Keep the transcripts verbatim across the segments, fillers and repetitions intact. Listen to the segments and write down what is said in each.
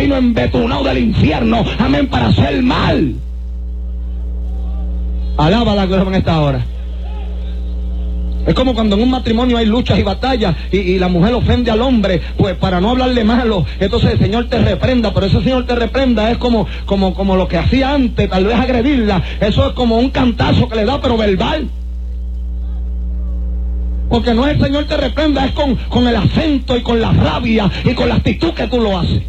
reino embetunado del infierno, amén, para hacer mal. Alaba la gloria en esta hora. Es como cuando en un matrimonio hay luchas y batallas y, y la mujer ofende al hombre, pues para no hablarle malo, entonces el Señor te reprenda, pero ese Señor te reprenda es como, como, como lo que hacía antes, tal vez agredirla. Eso es como un cantazo que le da, pero verbal. Porque no es el Señor te reprenda, es con, con el acento y con la rabia y con la actitud que tú lo haces.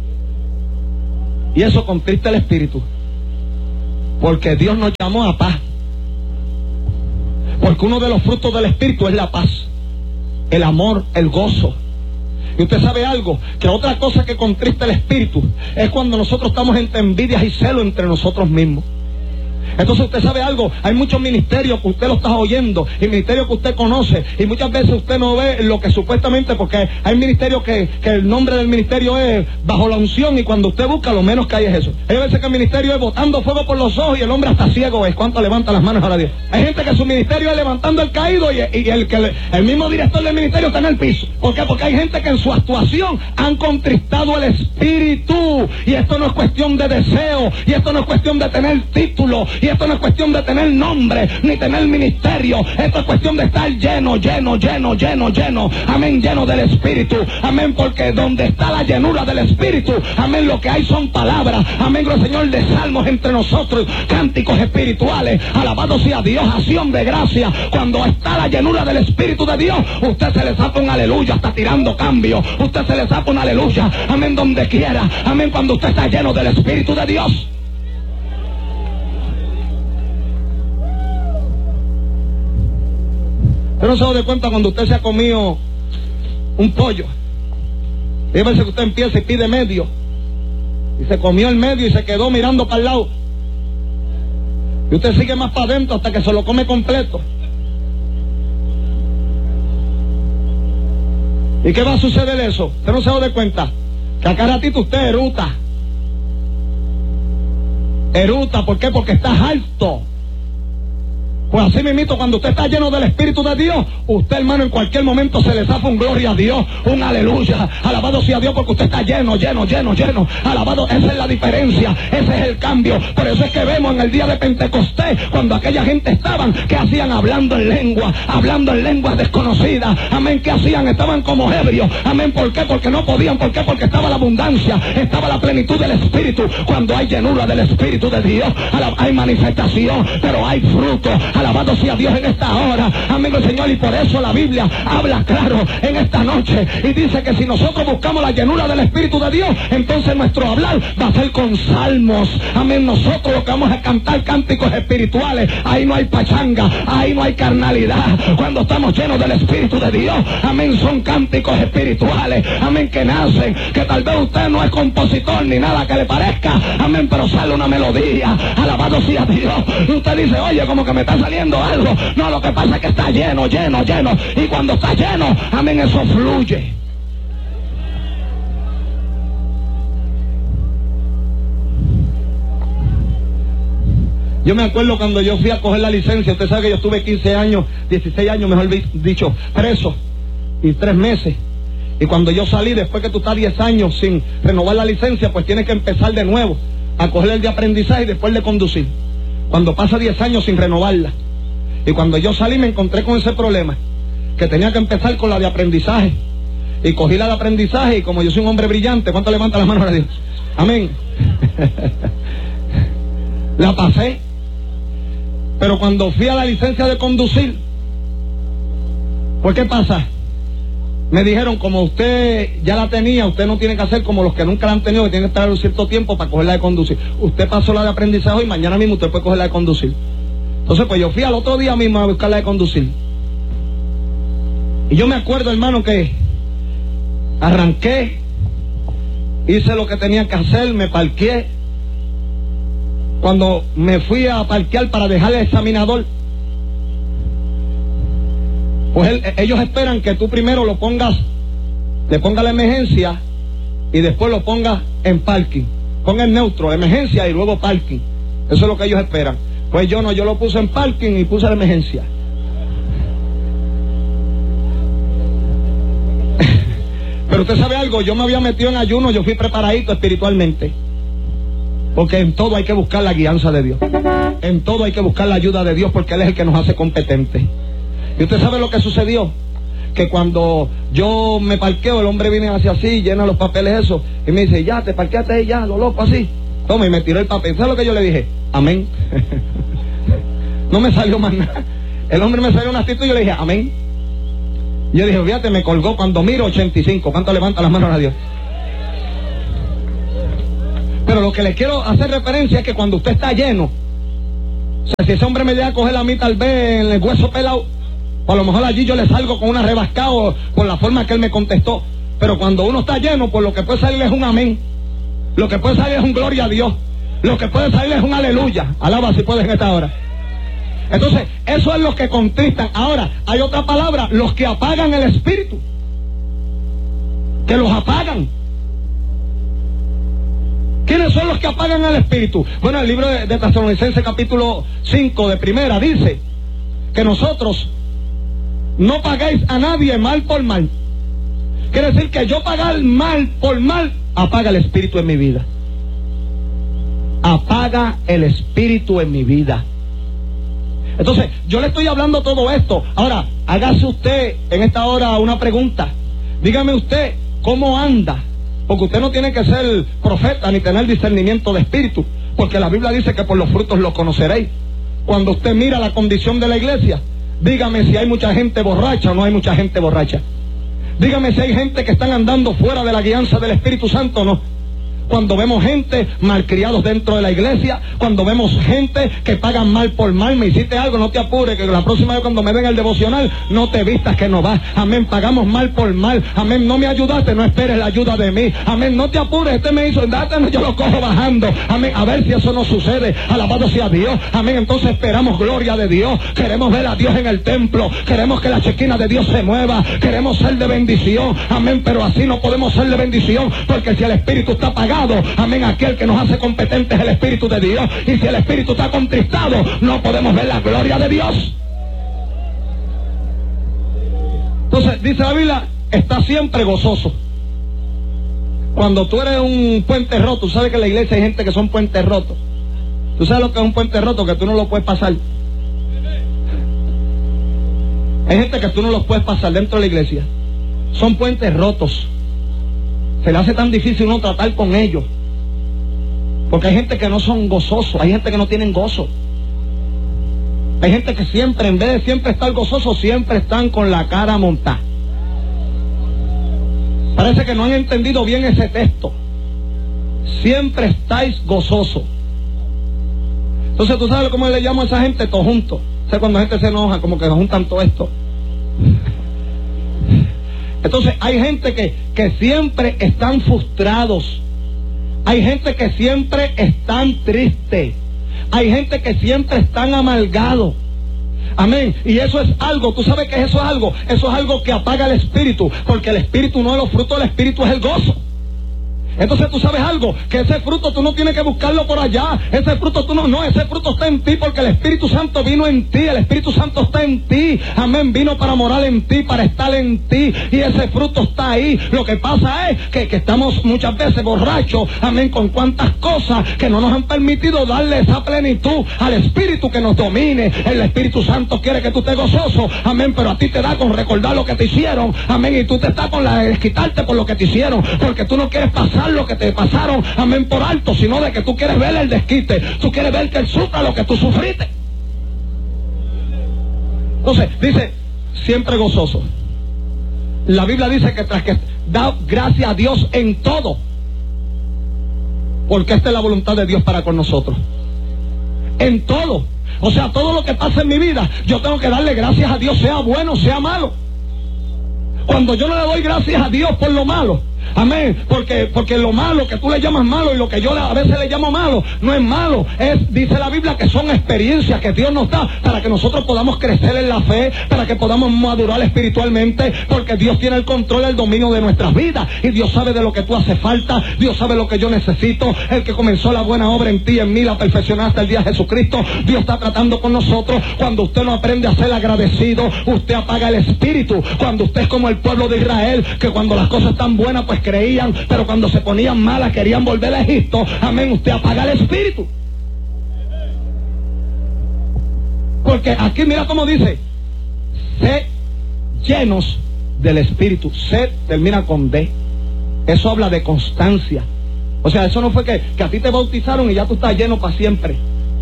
Y eso contrista el espíritu. Porque Dios nos llamó a paz. Porque uno de los frutos del espíritu es la paz, el amor, el gozo. Y usted sabe algo, que otra cosa que contrista el espíritu es cuando nosotros estamos entre envidias y celos entre nosotros mismos. Entonces usted sabe algo, hay muchos ministerios que usted lo está oyendo, y ministerios que usted conoce, y muchas veces usted no ve lo que supuestamente, porque hay ministerios que, que el nombre del ministerio es bajo la unción, y cuando usted busca lo menos que hay es eso. Hay veces que el ministerio es botando fuego por los ojos y el hombre hasta ciego es. ¿Cuánto levanta las manos a Dios? Hay gente que su ministerio es levantando el caído y, y el que le, el mismo director del ministerio está en el piso. ¿Por qué? Porque hay gente que en su actuación han contristado el espíritu, y esto no es cuestión de deseo, y esto no es cuestión de tener título, y esto no es cuestión de tener nombre, ni tener ministerio. Esto es cuestión de estar lleno, lleno, lleno, lleno, lleno. Amén, lleno del Espíritu. Amén, porque donde está la llenura del Espíritu, amén, lo que hay son palabras. Amén, gloria al Señor, de salmos entre nosotros, cánticos espirituales. Alabado sea Dios, acción de gracia. Cuando está la llenura del Espíritu de Dios, usted se le saca un aleluya, está tirando cambio. Usted se le saca un aleluya, amén, donde quiera. Amén, cuando usted está lleno del Espíritu de Dios. Usted no se da de cuenta cuando usted se ha comido un pollo. Y a veces que usted empieza y pide medio, y se comió el medio y se quedó mirando para el lado. Y usted sigue más para adentro hasta que se lo come completo. ¿Y qué va a suceder eso? Usted no se da de cuenta que a cada ratito usted eruta. Eruta, ¿por qué? Porque está alto. Pues así mismito, cuando usted está lleno del Espíritu de Dios, usted, hermano, en cualquier momento se le zafa un gloria a Dios, un aleluya. Alabado sea Dios, porque usted está lleno, lleno, lleno, lleno. Alabado, esa es la diferencia, ese es el cambio. Por eso es que vemos en el día de Pentecostés, cuando aquella gente estaban, que hacían hablando en lengua, hablando en lenguas desconocidas. Amén, ¿qué hacían? Estaban como ebrios. Amén, ¿por qué? Porque no podían. ¿Por qué? Porque estaba la abundancia, estaba la plenitud del Espíritu. Cuando hay llenura del Espíritu de Dios, hay manifestación, pero hay fruto. Alabado sea Dios en esta hora, amén, Señor, y por eso la Biblia habla claro en esta noche y dice que si nosotros buscamos la llenura del Espíritu de Dios, entonces nuestro hablar va a ser con salmos, amén. Nosotros lo que vamos a cantar cánticos espirituales, ahí no hay pachanga, ahí no hay carnalidad. Cuando estamos llenos del Espíritu de Dios, amén, son cánticos espirituales, amén, que nacen, que tal vez usted no es compositor ni nada que le parezca, amén, pero sale una melodía, alabado sea Dios. Usted dice, oye, como que me está saliendo algo. No, lo que pasa es que está lleno, lleno, lleno. Y cuando está lleno, amén, eso fluye. Yo me acuerdo cuando yo fui a coger la licencia. Usted sabe que yo estuve quince años, dieciséis años, mejor dicho, preso, y tres meses. Y cuando yo salí, después que tú estás diez años sin renovar la licencia, pues tienes que empezar de nuevo a coger el de aprendizaje y después de conducir. Cuando pasa diez años sin renovarla. Y cuando yo salí me encontré con ese problema, que tenía que empezar con la de aprendizaje. Y cogí la de aprendizaje, y como yo soy un hombre brillante, ¿cuánto levanta las manos a Dios? Amén. La pasé. Pero cuando fui a la licencia de conducir, ¿por qué pasa? Me dijeron, como usted ya la tenía, usted no tiene que hacer como los que nunca la han tenido, que tienen que esperar un cierto tiempo para coger la de conducir. Usted pasó la de aprendizaje y mañana mismo usted puede coger la de conducir. Entonces, pues yo fui al otro día mismo a buscar la de conducir. Y yo me acuerdo, hermano, que arranqué, hice lo que tenía que hacer, me parqué. Cuando me fui a parquear para dejar el examinador, pues él, ellos esperan que tú primero lo pongas, le pongas la emergencia y después lo pongas en parking. Ponga el neutro, emergencia y luego parking. Eso es lo que ellos esperan. Pues yo no, yo lo puse en parking y puse la emergencia. Pero usted sabe algo, yo me había metido en ayuno, yo fui preparadito espiritualmente. Porque en todo hay que buscar la guianza de Dios. En todo hay que buscar la ayuda de Dios, porque Él es el que nos hace competentes. Y usted sabe lo que sucedió, que cuando yo me parqueo, el hombre viene hacia así, llena los papeles eso, y me dice, ya, te parqueaste ahí, ya, lo loco, así. Toma, y me tiró el papel. ¿Sabe lo que yo le dije? Amén. No me salió más nada. El hombre me salió una actitud y yo le dije, amén. Yo dije, fíjate, me colgó. Cuando miro, ochenta y cinco. ¿Cuánto levanta las manos a Dios? Pero lo que le quiero hacer referencia es que cuando usted está lleno, o sea, si ese hombre me llega a coger a mí tal vez en el hueso pelado, o a lo mejor allí yo le salgo con una rebascada por la forma que él me contestó. Pero cuando uno está lleno, pues lo que puede salir es un amén. Lo que puede salir es un gloria a Dios. Lo que puede salir es un aleluya. Alaba si puedes en esta hora. Entonces, eso es lo que contristan. Ahora, hay otra palabra, los que apagan el espíritu. Que los apagan. ¿Quiénes son los que apagan el espíritu? Bueno, el libro de, de Tesalonicenses capítulo cinco de primera dice que nosotros no pagáis a nadie mal por mal. Quiere decir que yo pagar mal por mal apaga el espíritu en mi vida. Apaga el espíritu en mi vida. Entonces, yo le estoy hablando todo esto. Ahora, hágase usted en esta hora una pregunta. Dígame usted, ¿cómo anda? Porque usted no tiene que ser profeta ni tener discernimiento de espíritu, porque la Biblia dice que por los frutos los conoceréis. Cuando usted mira la condición de la iglesia, dígame si hay mucha gente borracha o no hay mucha gente borracha. Dígame si hay gente que están andando fuera de la guianza del Espíritu Santo o no. Cuando vemos gente malcriados dentro de la iglesia, cuando vemos gente que pagan mal por mal, me hiciste algo, no te apures, que la próxima vez cuando me ven el devocional, no te vistas que no vas. Amén, pagamos mal por mal. Amén, no me ayudaste, no esperes la ayuda de mí. Amén, no te apures, este me hizo, date, yo lo cojo bajando. Amén, a ver si eso no sucede. Alabado sea Dios. Amén, entonces esperamos gloria de Dios. Queremos ver a Dios en el templo. Queremos que la chequina de Dios se mueva. Queremos ser de bendición. Amén, pero así no podemos ser de bendición, porque si el Espíritu está apagado, amén, aquel que nos hace competentes es el Espíritu de Dios. Y si el Espíritu está contristado, no podemos ver la gloria de Dios. Entonces, dice la Biblia, está siempre gozoso. Cuando tú eres un puente roto, tú sabes que en la iglesia hay gente que son puentes rotos. ¿Tú sabes lo que es un puente roto? Que tú no lo puedes pasar. Hay gente que tú no los puedes pasar dentro de la iglesia. Son puentes rotos. Se le hace tan difícil uno tratar con ellos. Porque hay gente que no son gozosos, hay gente que no tienen gozo. Hay gente que siempre, en vez de siempre estar gozosos, siempre están con la cara montada. Parece que no han entendido bien ese texto. Siempre estáis gozosos. Entonces, ¿tú sabes cómo le llamo a esa gente? Todo junto. O sea, cuando la gente se enoja, como que juntan todo esto. Entonces hay gente que, que siempre están frustrados. Hay gente que siempre están tristes. Hay gente que siempre están amargados. Amén. Y eso es algo, ¿tú sabes que eso es algo? Eso es algo que apaga el espíritu, porque el espíritu, uno de los frutos del espíritu es el gozo. Entonces tú sabes algo, que ese fruto tú no tienes que buscarlo por allá, ese fruto tú no, no, ese fruto está en ti, porque el Espíritu Santo vino en ti, el Espíritu Santo está en ti, amén, vino para morar en ti, para estar en ti, y ese fruto está ahí. Lo que pasa es que, que estamos muchas veces borrachos, amén, con cuantas cosas que no nos han permitido darle esa plenitud al Espíritu que nos domine. El Espíritu Santo quiere que tú estés gozoso, amén, pero a ti te da con recordar lo que te hicieron, amén, y tú te estás con la de quitarte por lo que te hicieron, porque tú no quieres pasar lo que te pasaron, amén, por alto, sino de que tú quieres ver el desquite, tú quieres ver que él sufra lo que tú sufriste. Entonces, dice, siempre gozoso. La Biblia dice que tras que da gracias a Dios en todo, porque esta es la voluntad de Dios para con nosotros. En todo. O sea, todo lo que pasa en mi vida, yo tengo que darle gracias a Dios, sea bueno, sea malo. Cuando yo no le doy gracias a Dios por lo malo, Amén, porque, porque lo malo que tú le llamas malo y lo que yo a veces le llamo malo, no es malo, es, dice la Biblia, que son experiencias que Dios nos da para que nosotros podamos crecer en la fe, para que podamos madurar espiritualmente, porque Dios tiene el control, el dominio de nuestras vidas, y Dios sabe de lo que tú hace falta, Dios sabe lo que yo necesito. El que comenzó la buena obra en ti y en mí la perfeccionará hasta el día de Jesucristo. Dios está tratando con nosotros. Cuando usted no aprende a ser agradecido, usted apaga el espíritu. Cuando usted es como el pueblo de Israel, que cuando las cosas están buenas pues creían, pero cuando se ponían malas querían volver a Egipto. Amén, usted apaga el espíritu. Porque aquí mira cómo dice: sed llenos del espíritu. Sed termina con D. Eso habla de constancia. O sea, eso no fue que, que a ti te bautizaron y ya tú estás lleno para siempre.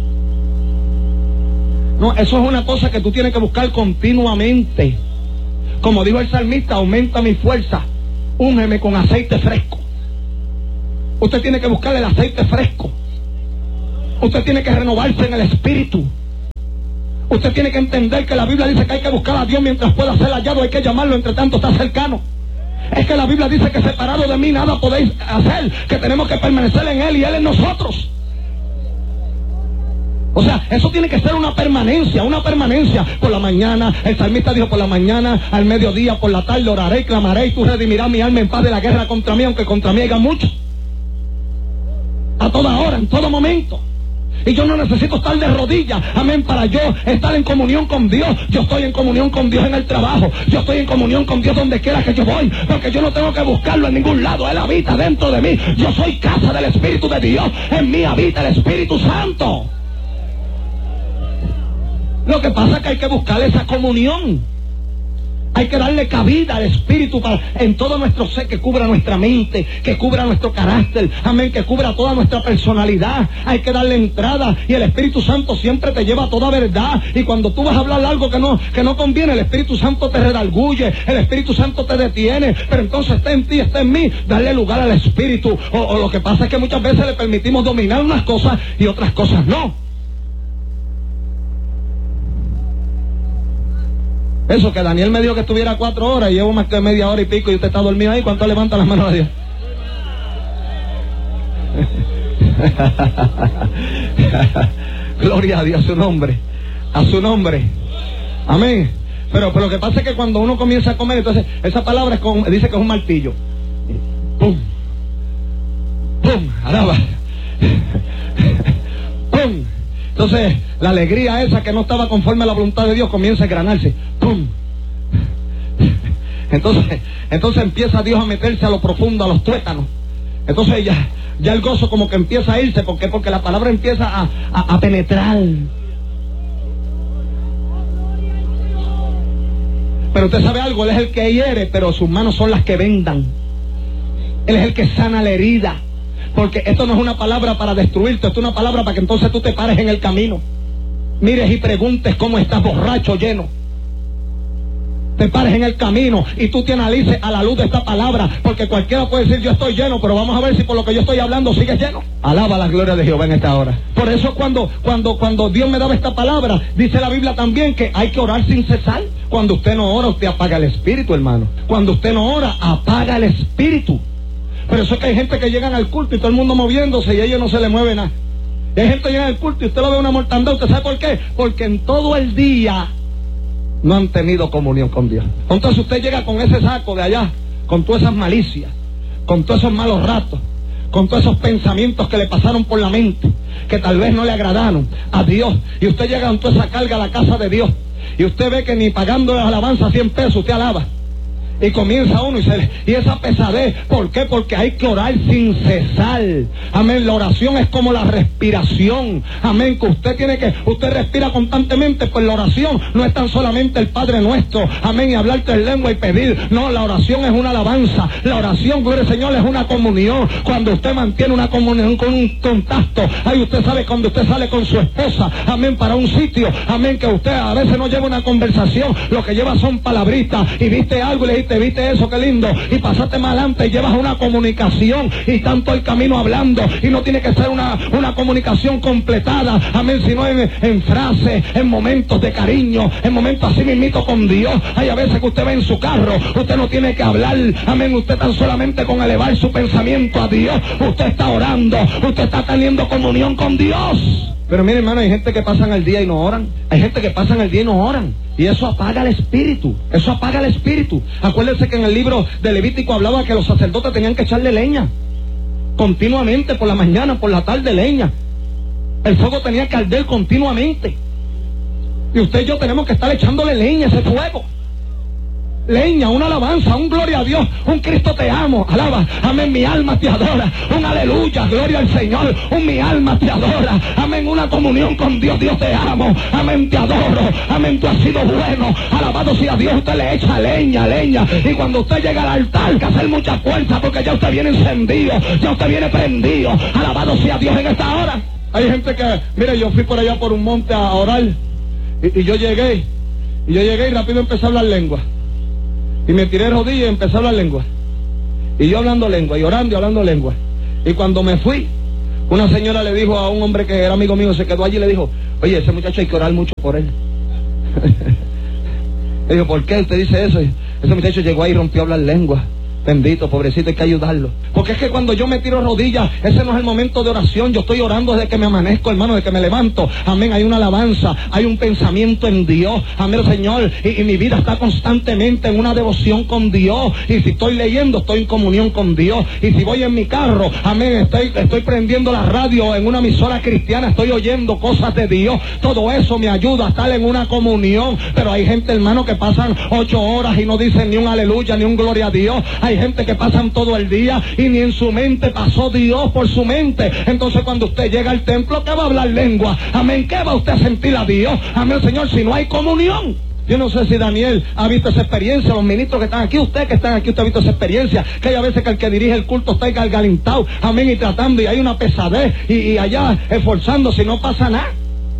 No, eso es una cosa que tú tienes que buscar continuamente. Como dijo el salmista: aumenta mi fuerza, úngeme con aceite fresco. Usted tiene que buscar el aceite fresco. Usted tiene que renovarse en el espíritu. Usted tiene que entender que la Biblia dice que hay que buscar a Dios mientras pueda ser hallado, hay que llamarlo entre tanto está cercano. Es que la Biblia dice que separado de mí nada podéis hacer, que tenemos que permanecer en Él y Él en nosotros. O sea, eso tiene que ser una permanencia, una permanencia. Por la mañana, el salmista dijo: por la mañana, al mediodía, por la tarde, oraré y clamaré, y tú redimirás mi alma en paz de la guerra contra mí, aunque contra mí haya mucho. A toda hora, en todo momento. Y yo no necesito estar de rodillas, amén, para yo estar en comunión con Dios. Yo estoy en comunión con Dios en el trabajo. Yo estoy en comunión con Dios donde quiera que yo voy, porque yo no tengo que buscarlo en ningún lado. Él habita dentro de mí. Yo soy casa del Espíritu de Dios. En mí habita el Espíritu Santo. Lo que pasa es que hay que buscar esa comunión. Hay que darle cabida al Espíritu para, en todo nuestro ser, que cubra nuestra mente, que cubra nuestro carácter, amén, que cubra toda nuestra personalidad. Hay que darle entrada, y el Espíritu Santo siempre te lleva a toda verdad. Y cuando tú vas a hablar algo que no, que no conviene, el Espíritu Santo te redarguye, el Espíritu Santo te detiene. Pero entonces está en ti, está en mí, darle lugar al Espíritu. O, o lo que pasa es que muchas veces le permitimos dominar unas cosas y otras cosas no. Eso que Daniel me dijo que estuviera cuatro horas y llevo más que media hora y pico y usted está dormido ahí. ¿Cuánto levanta las manos a Dios? Gloria a Dios, a su nombre, a su nombre. Amén. Pero, pero lo que pasa es que cuando uno comienza a comer, entonces esa palabra es con, dice que es un martillo. Pum, pum, alaba. Pum. Entonces, la alegría esa que no estaba conforme a la voluntad de Dios comienza a engranarse. ¡Pum! Entonces, entonces empieza Dios a meterse a lo profundo, a los tuétanos. Entonces ya, ya el gozo como que empieza a irse. ¿Por qué? Porque la palabra empieza a, a, a penetrar. Pero usted sabe algo, Él es el que hiere, pero sus manos son las que vendan. Él es el que sana la herida. Porque esto no es una palabra para destruirte, esto es una palabra para que entonces tú te pares en el camino, mires y preguntes cómo estás, borracho, lleno. Te pares en el camino y tú te analices a la luz de esta palabra, porque cualquiera puede decir: yo estoy lleno, pero vamos a ver si por lo que yo estoy hablando sigues lleno. Alaba la gloria de Jehová en esta hora. Por eso cuando, cuando, cuando Dios me daba esta palabra, dice la Biblia también que hay que orar sin cesar. Cuando usted no ora, usted apaga el espíritu, hermano. Cuando usted no ora, apaga el espíritu. Pero eso es que hay gente que llegan al culto y todo el mundo moviéndose y a ellos no se le mueve nada. Y hay gente que llega al culto y usted lo ve una mortandad. ¿Usted sabe por qué? Porque en todo el día no han tenido comunión con Dios. Entonces usted llega con ese saco de allá, con todas esas malicias, con todos esos malos ratos, con todos esos pensamientos que le pasaron por la mente, que tal vez no le agradaron a Dios. Y usted llega con toda esa carga a la casa de Dios. Y usted ve que ni pagando las alabanzas cien pesos usted alaba. Y comienza uno y se y esa pesadez, ¿por qué? Porque hay que orar sin cesar. Amén. La oración es como la respiración. Amén. Que usted tiene que, usted respira constantemente, pues la oración no es tan solamente el Padre Nuestro. Amén. Y hablarte en lengua y pedir. No, la oración es una alabanza. La oración, gloria al Señor, es una comunión. Cuando usted mantiene una comunión con un contacto, ahí usted sabe cuando usted sale con su esposa, amén, para un sitio, amén, que usted a veces no lleva una conversación, lo que lleva son palabritas, y viste algo y le dijiste: te viste eso, qué lindo, y pasaste más adelante y llevas una comunicación y tanto el camino hablando, y no tiene que ser una, una comunicación completada, amén, sino en, en frases, en momentos de cariño, en momentos así mismito con Dios. Hay a veces que usted ve en su carro, usted no tiene que hablar, amén, usted tan solamente con elevar su pensamiento a Dios, usted está orando, usted está teniendo comunión con Dios. Pero mire, hermano, hay gente que pasan el día y no oran. Hay gente que pasan el día y no oran. Y eso apaga el espíritu. Eso apaga el espíritu. Acuérdense que en el libro de Levítico hablaba que los sacerdotes tenían que echarle leña. Continuamente, por la mañana, por la tarde, leña. El fuego tenía que arder continuamente. Y usted y yo tenemos que estar echándole leña a ese fuego. Leña, una alabanza, un gloria a Dios, un Cristo te amo, alaba, amén, mi alma te adora, un aleluya, gloria al Señor, un mi alma te adora, amén, una comunión con Dios, Dios te amo, amén, te adoro, amén, tú has sido bueno, alabado sea Dios. Usted le echa leña, leña, y cuando usted llega al altar, hay que hacer mucha fuerza, porque ya usted viene encendido, ya usted viene prendido, alabado sea Dios en esta hora. Hay gente que, mire, yo fui por allá por un monte a orar, y, y yo llegué, y yo llegué y rápido empecé a hablar lengua. Y me tiré de rodillas y empecé a hablar lengua. Y yo hablando lengua, y orando y hablando lengua. Y cuando me fui, una señora le dijo a un hombre que era amigo mío, se quedó allí y le dijo, oye, ese muchacho hay que orar mucho por él. Le dijo, ¿por qué usted dice eso? Y ese muchacho llegó ahí y rompió a hablar lengua. Bendito, pobrecito, hay que ayudarlo. Porque es que cuando yo me tiro rodillas, ese no es el momento de oración. Yo estoy orando desde que me amanezco, hermano, desde que me levanto. Amén, hay una alabanza, hay un pensamiento en Dios. Amén, Señor. Y, y mi vida está constantemente en una devoción con Dios. Y si estoy leyendo, estoy en comunión con Dios. Y si voy en mi carro, amén, estoy, estoy prendiendo la radio en una emisora cristiana, estoy oyendo cosas de Dios. Todo eso me ayuda a estar en una comunión. Pero hay gente, hermano, que pasan ocho horas y no dicen ni un aleluya, ni un gloria a Dios. Hay gente que pasan todo el día y ni en su mente pasó Dios por su mente. Entonces cuando usted llega al templo, ¿qué va a hablar lengua? Amén, ¿qué va usted a sentir a Dios? Amén, Señor, si no hay comunión. Yo no sé si Daniel ha visto esa experiencia, los ministros que están aquí, usted que están aquí, usted ha visto esa experiencia, que hay a veces que el que dirige el culto está galgalintado, amén, y tratando, y hay una pesadez, y, y allá esforzándose y no pasa nada.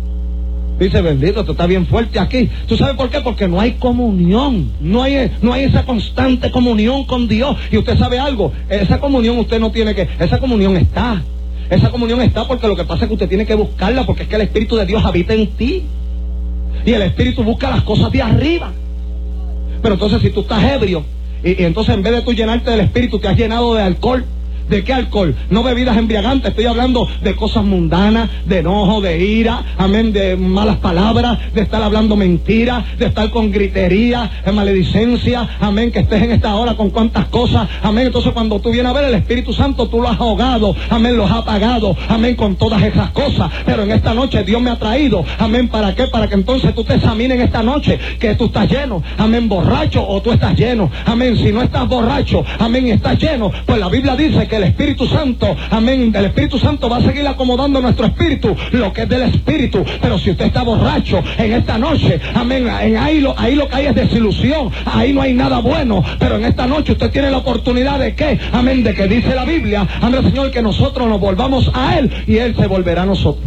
Dice, bendito, tú estás bien fuerte aquí. ¿Tú sabes por qué? Porque no hay comunión. No hay, no hay esa constante comunión con Dios. Y usted sabe algo, esa comunión usted no tiene que, esa comunión está. Esa comunión está porque lo que pasa es que usted tiene que buscarla, porque es que el Espíritu de Dios habita en ti. Y el Espíritu busca las cosas de arriba. Pero entonces si tú estás ebrio, y, y entonces en vez de tú llenarte del Espíritu, te has llenado de alcohol. ¿De qué alcohol? No bebidas embriagantes, estoy hablando de cosas mundanas, de enojo, de ira, amén, de malas palabras, de estar hablando mentiras, de estar con gritería, de maledicencia, amén, que estés en esta hora con cuantas cosas, amén. Entonces cuando tú vienes a ver el Espíritu Santo, tú lo has ahogado, amén, lo has apagado, amén, con todas esas cosas. Pero en esta noche Dios me ha traído, amén, ¿para qué? Para que entonces tú te examines en esta noche, que tú estás lleno, amén, borracho o tú estás lleno, amén. Si no estás borracho, amén, y estás lleno, pues la Biblia dice que el Espíritu Santo, amén, el Espíritu Santo va a seguir acomodando nuestro espíritu, lo que es del Espíritu. Pero si usted está borracho en esta noche, amén, en ahí, lo, ahí lo que hay es desilusión, ahí no hay nada bueno. Pero en esta noche usted tiene la oportunidad de que, amén, de que dice la Biblia, amén, Señor, que nosotros nos volvamos a Él y Él se volverá a nosotros.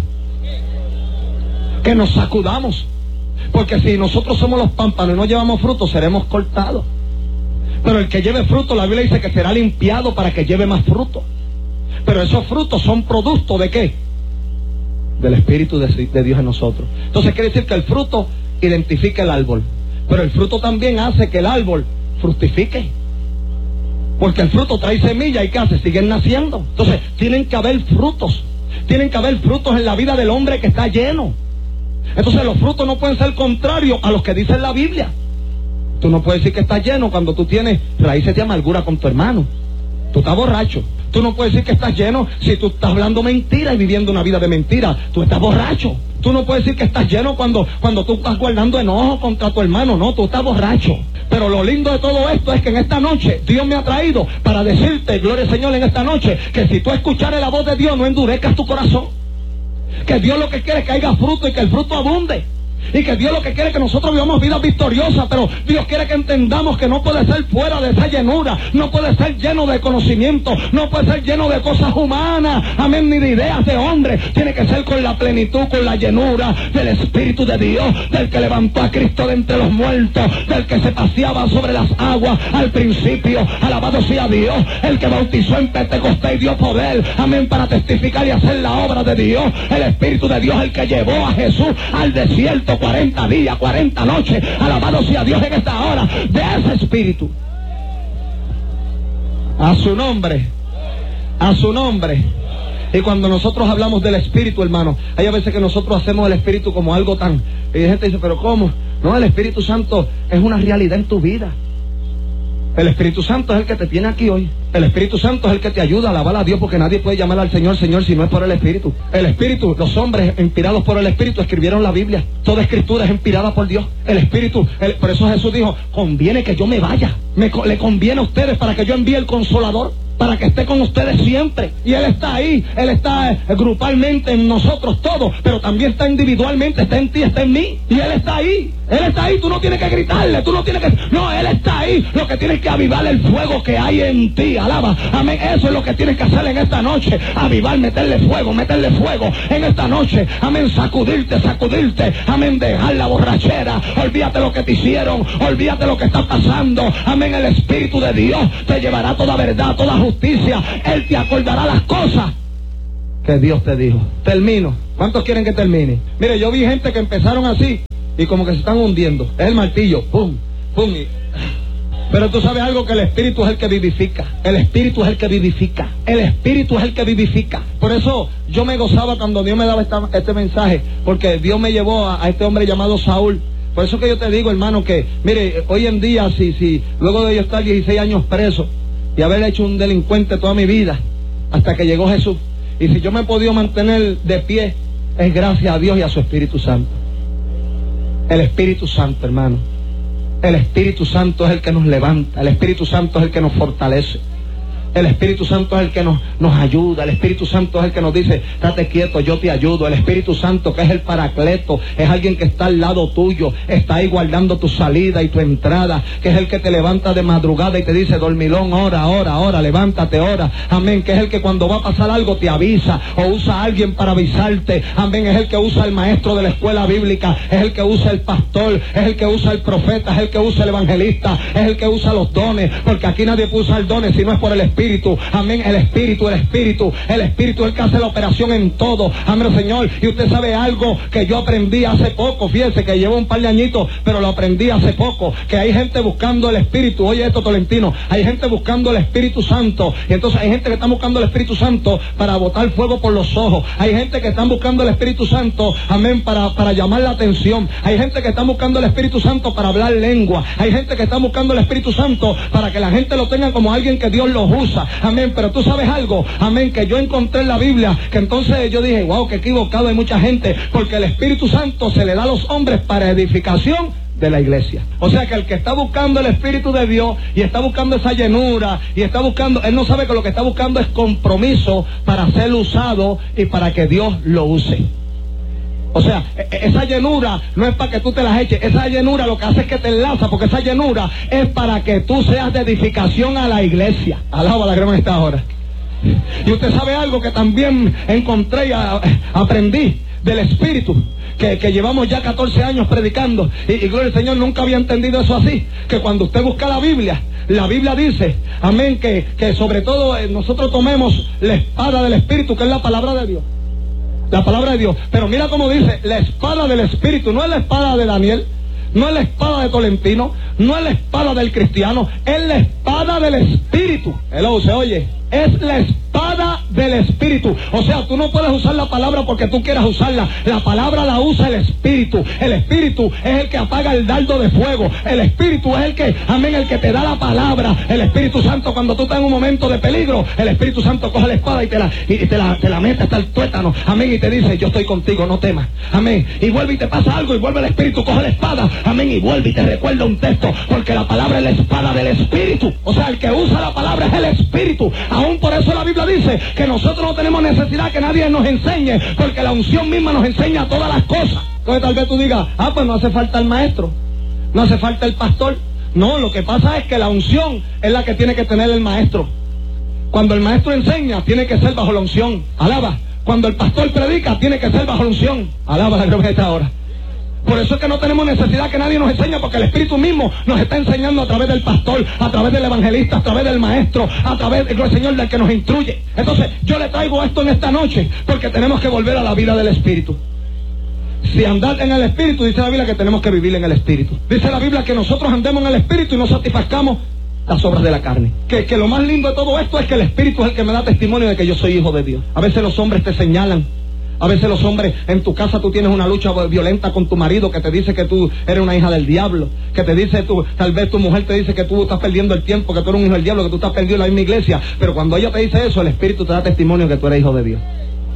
Que nos sacudamos, porque si nosotros somos los pámpanos y no llevamos fruto, seremos cortados. Pero el que lleve fruto, la Biblia dice que será limpiado para que lleve más fruto. Pero esos frutos son producto ¿de qué? Del Espíritu de, de Dios en nosotros. Entonces quiere decir que el fruto identifica el árbol, pero el fruto también hace que el árbol fructifique. Porque el fruto trae semilla y ¿qué hace? Siguen naciendo. Entonces tienen que haber frutos. Tienen que haber frutos en la vida del hombre que está lleno. Entonces los frutos no pueden ser contrarios a los que dice la Biblia. Tú no puedes decir que estás lleno cuando tú tienes raíces de amargura con tu hermano. Tú estás borracho. Tú no puedes decir que estás lleno si tú estás hablando mentira y viviendo una vida de mentira. Tú estás borracho. Tú no puedes decir que estás lleno cuando, cuando tú estás guardando enojo contra tu hermano. No, tú estás borracho. Pero lo lindo de todo esto es que en esta noche Dios me ha traído para decirte, gloria al Señor, en esta noche, que si tú escuchares la voz de Dios, no endurezcas tu corazón. Que Dios lo que quiere es que haya fruto y que el fruto abunde. Y que Dios lo que quiere es que nosotros vivamos vidas victoriosas, pero Dios quiere que entendamos que no puede ser fuera de esa llenura, no puede ser lleno de conocimiento, no puede ser lleno de cosas humanas, amén, ni de ideas de hombre. Tiene que ser con la plenitud, con la llenura del Espíritu de Dios, del que levantó a Cristo de entre los muertos, del que se paseaba sobre las aguas al principio, alabado sea Dios, el que bautizó en Pentecostés y dio poder, amén, para testificar y hacer la obra de Dios. El Espíritu de Dios, el que llevó a Jesús al desierto cuarenta días, cuarenta noches, alabado sea Dios en esta hora. De ese Espíritu, a su nombre, a su nombre. Y cuando nosotros hablamos del Espíritu, hermano, hay a veces que nosotros hacemos el Espíritu como algo tan... Y la gente dice, pero ¿cómo? No, el Espíritu Santo es una realidad en tu vida. El Espíritu Santo es el que te tiene aquí hoy. El Espíritu Santo es el que te ayuda a alabar a Dios, porque nadie puede llamar al Señor Señor si no es por el Espíritu. El Espíritu, los hombres inspirados por el Espíritu escribieron la Biblia. Toda escritura es inspirada por Dios. El Espíritu, el, por eso Jesús dijo, conviene que yo me vaya. Me, le conviene a ustedes para que yo envíe el Consolador, para que esté con ustedes siempre. Y Él está ahí, Él está eh, grupalmente en nosotros todos, pero también está individualmente, está en ti, está en mí. Y Él está ahí, Él está ahí, tú no tienes que gritarle, tú no tienes que... No, Él está ahí, lo que tienes que avivar el fuego que hay en ti, alaba, amén, eso es lo que tienes que hacer en esta noche, avivar, meterle fuego, meterle fuego en esta noche, amén, sacudirte, sacudirte, amén, dejar la borrachera, olvídate lo que te hicieron, olvídate lo que está pasando, amén, el Espíritu de Dios te llevará toda verdad, toda justicia, Él te acordará las cosas que Dios te dijo. Termino. ¿Cuántos quieren que termine? Mire, yo vi gente que empezaron así y como que se están hundiendo. Es el martillo, pum, pum. Y... Pero tú sabes algo, que el Espíritu es el que vivifica. El Espíritu es el que vivifica. El Espíritu es el que vivifica. Por eso yo me gozaba cuando Dios me daba esta, este mensaje, porque Dios me llevó a, a este hombre llamado Saúl. Por eso que yo te digo, hermano, que mire, hoy en día, si, si luego de yo estar dieciséis años preso y haber hecho un delincuente toda mi vida, hasta que llegó Jesús, y si yo me he podido mantener de pie, es gracias a Dios y a su Espíritu Santo. El Espíritu Santo, hermano. El Espíritu Santo es el que nos levanta, el Espíritu Santo es el que nos fortalece. El Espíritu Santo es el que nos, nos ayuda. El Espíritu Santo es el que nos dice, estate quieto, yo te ayudo. El Espíritu Santo, que es el paracleto, es alguien que está al lado tuyo, está ahí guardando tu salida y tu entrada, que es el que te levanta de madrugada y te dice, dormilón, ora, ora, ora, levántate, ora. Amén, que es el que cuando va a pasar algo te avisa, o usa a alguien para avisarte. Amén, es el que usa el maestro de la escuela bíblica, es el que usa el pastor, es el que usa el profeta, es el que usa el evangelista, es el que usa los dones, porque aquí nadie puede usar dones si no es por el Espíritu. Espíritu, amén, el Espíritu, el Espíritu, el Espíritu es el que hace la operación en todo, amén, Señor. Y usted sabe algo que yo aprendí hace poco, fíjese que llevo un par de añitos, pero lo aprendí hace poco, que hay gente buscando el Espíritu. Oye esto, Tolentino, hay gente buscando el Espíritu Santo, y entonces hay gente que está buscando el Espíritu Santo para botar fuego por los ojos, hay gente que están buscando el Espíritu Santo, amén, para, para llamar la atención, hay gente que está buscando el Espíritu Santo para hablar lengua, hay gente que está buscando el Espíritu Santo para que la gente lo tenga como alguien que Dios los usa. Amén, pero tú sabes algo, amén, que yo encontré en la Biblia, que entonces yo dije, wow, qué equivocado hay mucha gente, porque el Espíritu Santo se le da a los hombres para edificación de la iglesia. O sea que el que está buscando el Espíritu de Dios y está buscando esa llenura y está buscando, él no sabe que lo que está buscando es compromiso para ser usado y para que Dios lo use. O sea, esa llenura no es para que tú te las eches, esa llenura lo que hace es que te enlaza, porque esa llenura es para que tú seas de edificación a la iglesia. Alaba la crema en esta hora. Y usted sabe algo que también encontré y a, aprendí del Espíritu, que, que llevamos ya catorce años predicando, y, y gloria al Señor, nunca había entendido eso así, que cuando usted busca la Biblia, la Biblia dice, amén, que, que sobre todo eh, nosotros tomemos la espada del Espíritu, que es la palabra de Dios. La palabra de Dios. Pero mira cómo dice, la espada del Espíritu, no es la espada de Daniel, no es la espada de Tolentino, no es la espada del cristiano, es la espada del Espíritu. Hello, ¿se oye? Es la espada del Espíritu. O sea, tú no puedes usar la palabra porque tú quieras usarla. La palabra la usa el Espíritu. El Espíritu es el que apaga el dardo de fuego. El Espíritu es el que, amén, el que te da la palabra. El Espíritu Santo, cuando tú estás en un momento de peligro, el Espíritu Santo coge la espada y te la, y te la, te la mete hasta el tuétano. Amén, y te dice, yo estoy contigo, no temas. Amén. Y vuelve y te pasa algo y vuelve el Espíritu, coge la espada. Amén, y vuelve y te recuerda un texto, porque la palabra es la espada del Espíritu. O sea, el que usa la palabra es el Espíritu. Aún por eso la Biblia Biblia dice que nosotros no tenemos necesidad que nadie nos enseñe, porque la unción misma nos enseña todas las cosas. Entonces tal vez tú digas, ah, pues no hace falta el maestro, no hace falta el pastor. No, lo que pasa es que la unción es la que tiene que tener el maestro. Cuando el maestro enseña, tiene que ser bajo la unción. Alaba. Cuando el pastor predica, tiene que ser bajo la unción. Alaba la gloria de esta hora. Por eso es que no tenemos necesidad que nadie nos enseñe, porque el Espíritu mismo nos está enseñando a través del pastor, a través del evangelista, a través del maestro, a través del Señor, del que nos instruye. Entonces, yo le traigo esto en esta noche, porque tenemos que volver a la vida del Espíritu. Si andar en el Espíritu, dice la Biblia que tenemos que vivir en el Espíritu. Dice la Biblia que nosotros andemos en el Espíritu y no satisfazcamos las obras de la carne. Que, que lo más lindo de todo esto es que el Espíritu es el que me da testimonio de que yo soy hijo de Dios. A veces los hombres te señalan. A veces los hombres, en tu casa tú tienes una lucha violenta con tu marido que te dice que tú eres una hija del diablo, que te dice, tú, tal vez tu mujer te dice que tú estás perdiendo el tiempo, que tú eres un hijo del diablo, que tú estás perdido en la misma iglesia. Pero cuando ella te dice eso, el Espíritu te da testimonio de que tú eres hijo de Dios.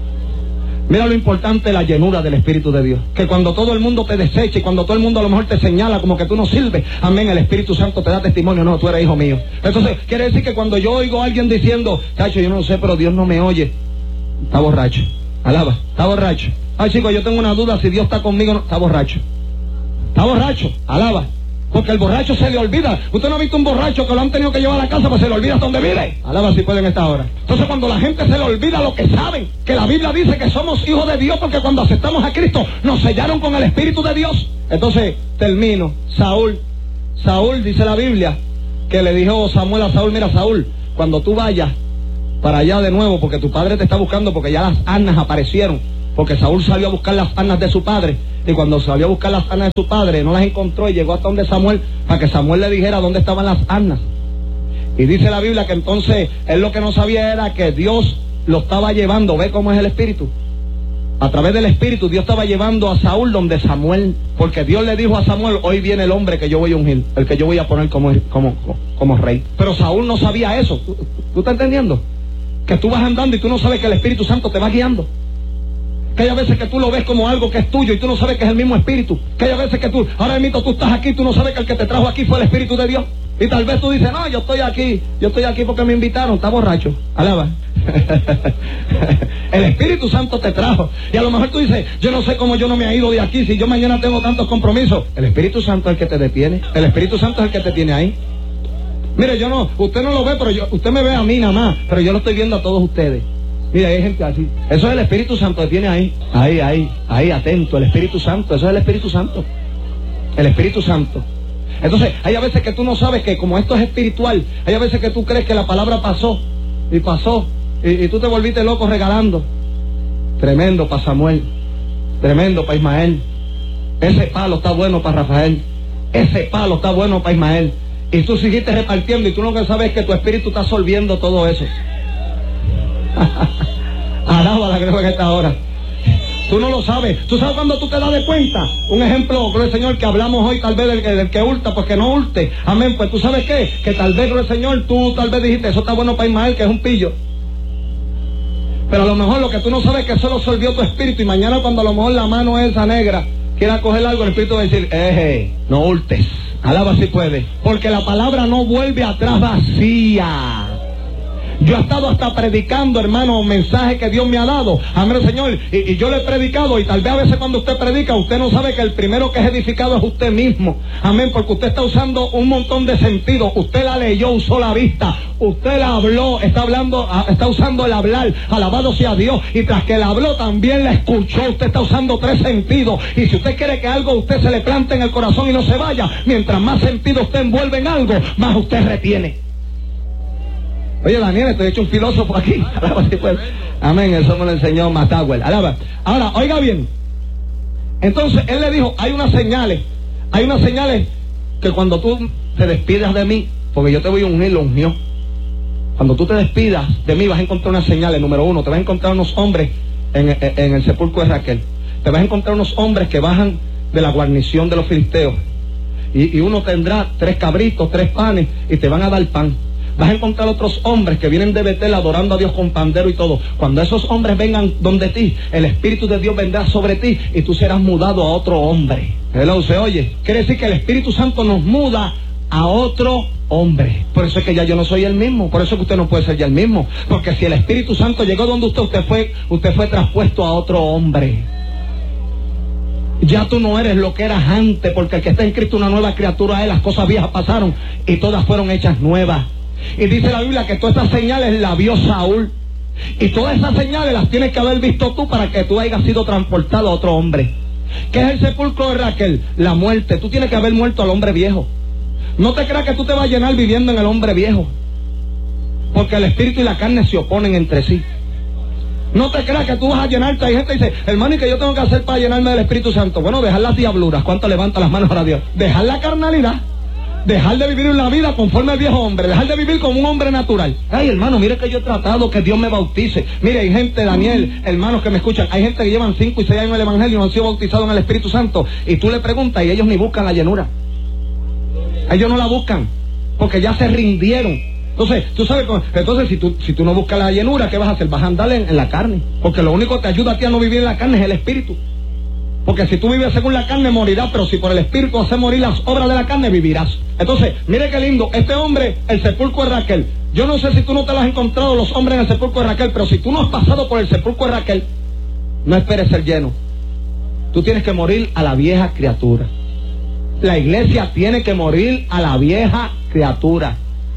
Mira lo importante, la llenura del Espíritu de Dios. Que cuando todo el mundo te desecha y cuando todo el mundo a lo mejor te señala como que tú no sirves, amén, el Espíritu Santo te da testimonio, no, tú eres hijo mío. Entonces, quiere decir que cuando yo oigo a alguien diciendo, cacho, yo no sé, pero Dios no me oye, está borracho. Alaba, está borracho. Ay, chicos, yo tengo una duda si Dios está conmigo o no. Está borracho. Está borracho. Alaba. Porque el borracho se le olvida. Usted no ha visto un borracho que lo han tenido que llevar a la casa, pues se le olvida hasta dónde vive. Alaba si pueden esta hora. Entonces cuando la gente se le olvida lo que saben, que la Biblia dice que somos hijos de Dios, porque cuando aceptamos a Cristo nos sellaron con el Espíritu de Dios. Entonces, termino. Saúl. Saúl, dice la Biblia, que le dijo Samuel a Saúl, mira Saúl, cuando tú vayas para allá de nuevo, porque tu padre te está buscando, porque ya las arnas aparecieron, porque Saúl salió a buscar las arnas de su padre, y cuando salió a buscar las arnas de su padre, no las encontró y llegó hasta donde Samuel, para que Samuel le dijera dónde estaban las arnas. Y dice la Biblia que entonces él lo que no sabía era que Dios lo estaba llevando. ¿Ve cómo es el Espíritu? A través del Espíritu Dios estaba llevando a Saúl donde Samuel, porque Dios le dijo a Samuel, hoy viene el hombre que yo voy a ungir, el que yo voy a poner como, como, como rey. Pero Saúl no sabía eso. ¿Tú, tú estás entendiendo? Que tú vas andando y tú no sabes que el Espíritu Santo te va guiando. Que hay veces que tú lo ves como algo que es tuyo y tú no sabes que es el mismo Espíritu. Que hay veces que tú, ahora mismo tú estás aquí, tú no sabes que el que te trajo aquí fue el Espíritu de Dios. Y tal vez tú dices, no, yo estoy aquí, yo estoy aquí porque me invitaron, está borracho. Alaba. El Espíritu Santo te trajo. Y a lo mejor tú dices, yo no sé cómo yo no me he ido de aquí, si yo mañana tengo tantos compromisos. El Espíritu Santo es el que te detiene. El Espíritu Santo es el que te tiene ahí. Mire, yo no, usted no lo ve, pero yo, usted me ve a mí nada más, pero yo lo estoy viendo a todos ustedes. Mire, hay gente así. Eso es el Espíritu Santo que tiene ahí. Ahí, ahí, ahí, atento. El Espíritu Santo, eso es el Espíritu Santo. El Espíritu Santo. Entonces, hay a veces que tú no sabes que como esto es espiritual, hay a veces que tú crees que la palabra pasó, y pasó, y, y tú te volviste loco regalando. Tremendo para Samuel, tremendo para Ismael. Ese palo está bueno para Rafael. Ese palo está bueno para Ismael. Y tú seguiste repartiendo y tú lo que sabes es que tu espíritu está absorbiendo todo eso. Alaba la gloria en esta hora. Tú no lo sabes. ¿Tú sabes cuando tú te das de cuenta? Un ejemplo, gloria al Señor, que hablamos hoy tal vez del, del que hurta, pues que no hurte. Amén. Pues tú sabes qué, que tal vez, gloria al Señor, tú tal vez dijiste, eso está bueno para Ismael, que es un pillo. Pero a lo mejor lo que tú no sabes es que eso lo absorbió tu espíritu, y mañana cuando a lo mejor la mano esa negra quiera coger algo, el espíritu va a decir, eh, no hurtes. Alaba si puede. Porque la palabra no vuelve atrás vacía. Yo he estado hasta predicando, hermano, un mensaje que Dios me ha dado. Amén, Señor. Y, y yo le he predicado, y tal vez a veces cuando usted predica, usted no sabe que el primero que es edificado es usted mismo. Amén, porque usted está usando un montón de sentidos. Usted la leyó, usó la vista. Usted la habló, está hablando, está usando el hablar. Alabado sea Dios. Y tras que la habló, también la escuchó. Usted está usando tres sentidos. Y si usted quiere que algo a usted se le plante en el corazón y no se vaya, mientras más sentido usted envuelve en algo, más usted retiene. Oye, Daniel, estoy hecho un filósofo aquí. Alaba si puede. Amén, eso me lo enseñó Matagüel. Alaba. Ahora, oiga bien. Entonces, él le dijo, hay unas señales. Hay unas señales que cuando tú te despidas de mí, porque yo te voy a ungir, lo ungió. Cuando tú te despidas de mí, vas a encontrar unas señales. Número uno, te vas a encontrar unos hombres en, en, en el sepulcro de Raquel. Te vas a encontrar unos hombres que bajan de la guarnición de los filisteos. Y, y uno tendrá tres cabritos, tres panes, y te van a dar pan. Vas a encontrar otros hombres que vienen de Betel adorando a Dios con pandero y todo. Cuando esos hombres vengan donde ti, el Espíritu de Dios vendrá sobre ti y tú serás mudado a otro hombre. Hello, se oye. Quiere decir que el Espíritu Santo nos muda a otro hombre. Por eso es que ya yo no soy el mismo. Por eso es que usted no puede ser ya el mismo. Porque si el Espíritu Santo llegó donde usted, usted fue, usted fue traspuesto a otro hombre. Ya tú no eres lo que eras antes, porque el que está en Cristo una nueva criatura es. Las cosas viejas pasaron y todas fueron hechas nuevas. Y dice la Biblia que todas esas señales las vio Saúl. Y todas esas señales las tienes que haber visto tú para que tú hayas sido transportado a otro hombre. ¿Qué es el sepulcro de Raquel? La muerte. Tú tienes que haber muerto al hombre viejo. No te creas que tú te vas a llenar viviendo en el hombre viejo, porque el espíritu y la carne se oponen entre sí. No te creas que tú vas a llenarte. Hay gente que dice, hermano, ¿y qué yo tengo que hacer para llenarme del Espíritu Santo? Bueno, dejar las diabluras. ¿Cuánto levanta las manos para Dios? Dejar la carnalidad. Dejar de vivir una vida conforme al viejo hombre. Dejar de vivir como un hombre natural. Ay, hermano, mire que yo he tratado que Dios me bautice. Mire, hay gente, Daniel, hermanos que me escuchan, hay gente que llevan cinco y seis años en el Evangelio y no han sido bautizados en el Espíritu Santo. Y tú le preguntas y ellos ni buscan la llenura. Ellos no la buscan, porque ya se rindieron. Entonces, tú sabes, entonces si tú, si tú no buscas la llenura, ¿qué vas a hacer? Vas a andar en, en la carne. Porque lo único que te ayuda a ti a no vivir en la carne es el Espíritu. Porque si tú vives según la carne, morirás, pero si por el Espíritu haces morir las obras de la carne, vivirás. Entonces, mire qué lindo, este hombre, el sepulcro de Raquel. Yo no sé si tú no te lo has encontrado los hombres en el sepulcro de Raquel, pero si tú no has pasado por el sepulcro de Raquel, no esperes ser lleno. Tú tienes que morir a la vieja criatura. La iglesia tiene que morir a la vieja criatura.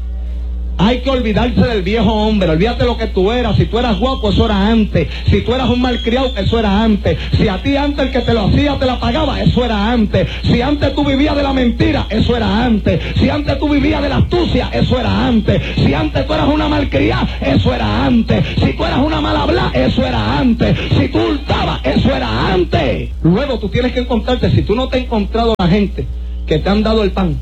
Hay que olvidarse del viejo hombre. Olvídate lo que tú eras. Si tú eras guapo, eso era antes. Si tú eras un malcriado, eso era antes. Si a ti antes el que te lo hacía te la pagaba, eso era antes. Si antes tú vivías de la mentira, eso era antes. Si antes tú vivías de la astucia, eso era antes. Si antes tú eras una malcriada, eso era antes. Si tú eras una mal hablada, eso era antes. Si tú hurtabas, eso era antes. Luego tú tienes que encontrarte, si tú no te has encontrado la gente que te han dado el pan,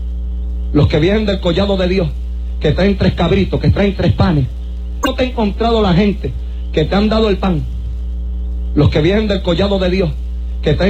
los que vienen del collado de Dios, que traen tres cabritos, que traen tres panes. No te he encontrado la gente que te han dado el pan, los que vienen del collado de Dios, que traen